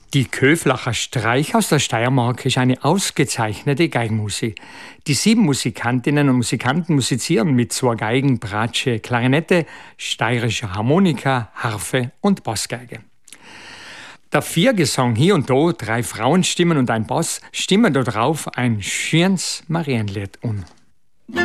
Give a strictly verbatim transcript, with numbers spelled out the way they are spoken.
Die Köflacher Streich aus der Steiermark ist eine ausgezeichnete Geigenmusik. Die sieben Musikantinnen und Musikanten musizieren mit zwei Geigen, Bratsche, Klarinette, steirischer Harmonika, Harfe und Bassgeige. Der Viergesang hier und da, drei Frauenstimmen und ein Bass, stimmen da drauf ein schönes Marienlied an.